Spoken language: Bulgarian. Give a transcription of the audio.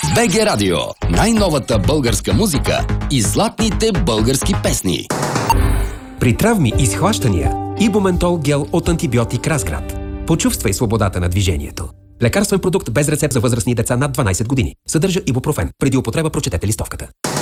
БГ Радио. Най-новата българска музика и златните български песни. При травми и схващания Ибументол гел от антибиотик Разград. Почувствай свободата на движението. Лекарствен продукт без рецепт за възрастни деца над 12 години. Съдържа ибупрофен. Преди употреба прочетете листовката.